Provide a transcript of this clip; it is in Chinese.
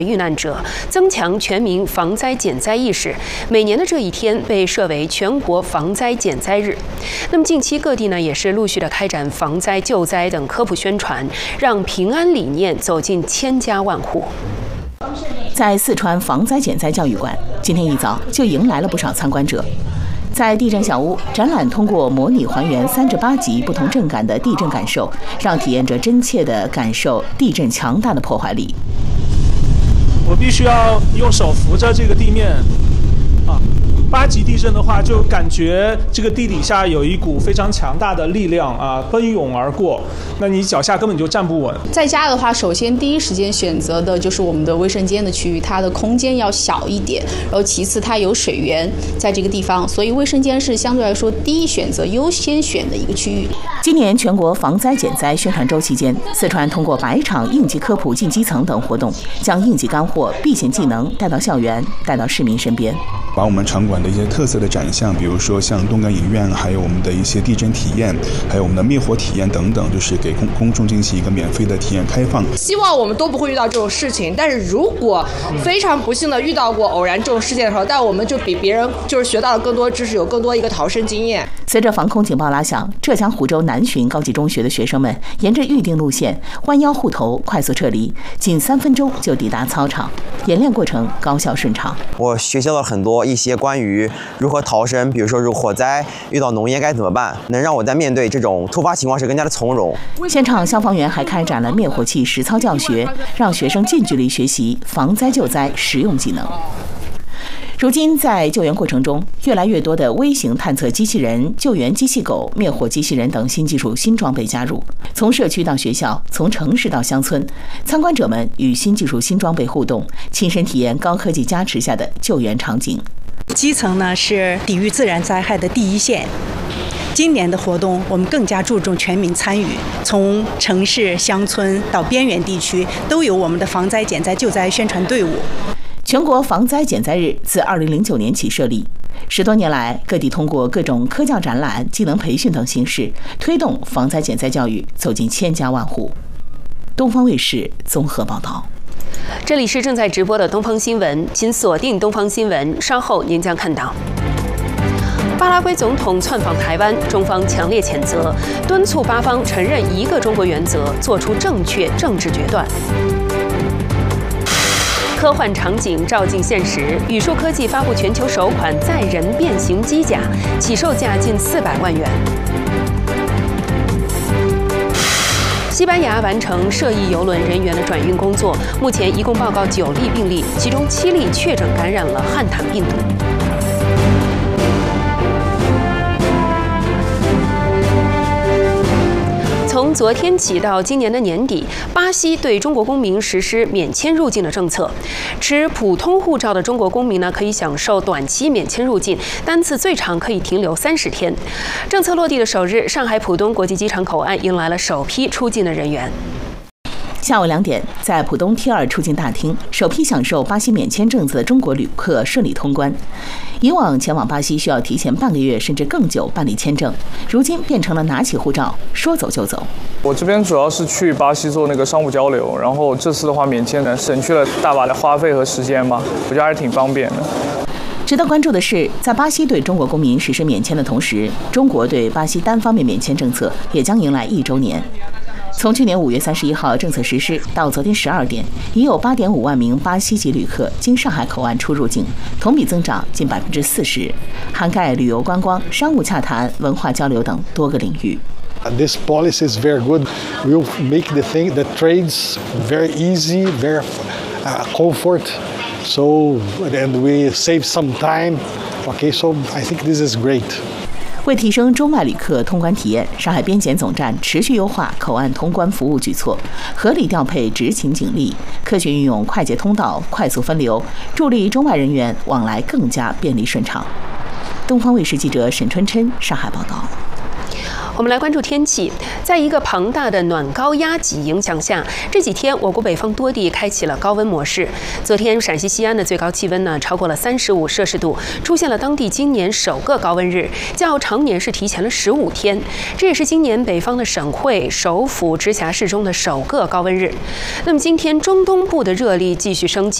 遇难者，增强全民防灾减灾意识。每年的这一天被设为全国防灾减灾日。那么近期各地呢也是陆续的开展防灾救灾等科普宣传，让平安理念走进千家万户。 在四川防灾减灾教育馆，今天一早就迎来了不少参观者。在地震小屋，展览通过模拟还原3至8级不同震感的地震感受，让体验者真切地感受地震强大的破坏力。 我必须要用手扶着这个地面，8级地震的话，就感觉这个地底下有一股非常强大的力量奔涌而过，那你脚下根本就站不稳。 在家的话，首先第一时间选择的就是我们的卫生间的区域，它的空间要小一点，然后其次它有水源在这个地方，所以卫生间是相对来说第一选择、优先选的一个区域。 今年全国防灾减灾宣传周期间，四川通过100场应急科普进基层等活动，将应急干货、避险技能带到校园，带到市民身边。 把我们场馆的一些特色的展项，比如说像动感影院，还有我们的一些地震体验，还有我们的灭火体验等等，就是给公众进行一个免费的体验开放。 希望我们都不会遇到这种事情，但是如果非常不幸的遇到过偶然这种事件的时候，但我们就比别人就是学到了更多知识，有更多一个逃生经验。 随着防空警报拉响，浙江湖州南浔高级中学的学生们沿着预定路线弯腰护头，快速撤离，仅3分钟就抵达操场。演练过程高效顺畅。 我学习了很多一些关于如何逃生，比如说如果火灾遇到浓烟该怎么办，能让我在面对这种突发情况时更加的从容。 现场消防员还开展了灭火器实操教学，让学生近距离学习防灾救灾实用技能。如今，在救援过程中，越来越多的微型探测机器人、救援机器狗、灭火机器人等新技术、新装备加入。从社区到学校，从城市到乡村，参观者们与新技术、新装备互动，亲身体验高科技加持下的救援场景。 基层呢是抵御自然灾害的第一线。今年的活动，我们更加注重全民参与，从城市、乡村到边远地区，都有我们的防灾减灾救灾宣传队伍。 全国防灾减灾日自2009年起设立，10多年来，各地通过各种科教展览、技能培训等形式，推动防灾减灾教育走进千家万户。东方卫视综合报道。 这里是正在直播的东方新闻，请锁定东方新闻，稍后您将看到。巴拉圭总统窜访台湾，中方强烈谴责，敦促巴方承认一个中国原则，做出正确政治决断。科幻场景照进现实，宇树科技发布全球首款载人变形机甲，起售价近400万元。西班牙完成涉疫邮轮人员的转运工作，目前一共报告9例病例，其中7例确诊感染了汉坦病毒。从昨天起到今年的年底，巴西对中国公民实施免签入境的政策。持普通护照的中国公民呢，可以享受短期免签入境，单次最长可以停留30天。政策落地的首日，上海浦东国际机场口岸迎来了首批出境的人员。 下午2点，在浦东 T2 出境大厅，首批享受巴西免签政策的中国旅客顺利通关。以往前往巴西需要提前半个月甚至更久办理签证，如今变成了拿起护照说走就走。 我这边主要是去巴西做那个商务交流，然后这次的话免签呢，省去了大把的花费和时间吧，我觉得还是挺方便的。 值得关注的是，在巴西对中国公民实施免签的同时，中国对巴西单方面免签政策也将迎来1周年。从去年5月31号政策实施到昨天12点，已有8.5万名巴西籍旅客经上海口岸出入境，同比增长近40%，涵盖旅游观光、商务洽谈、文化交流等多个领域。 This policy is very good. We will make the trades very easy, very comfort. So and we save some time. Okay, so I think this is great. 为提升中外旅客通关体验，上海边检总站持续优化口岸通关服务举措，合理调配执勤警力，科学运用快捷通道，快速分流，助力中外人员往来更加便利顺畅。东方卫视记者沈春琛上海报道。 我们来关注天气，在一个庞大的暖高压脊影响下，这几天我国北方多地开启了高温模式。昨天陕西西安的最高气温呢超过了35摄氏度，出现了当地今年首个高温日，较常年是提前了15天。这也是今年北方的省会、首府、直辖市中的首个高温日。那么今天中东部的热力继续升级。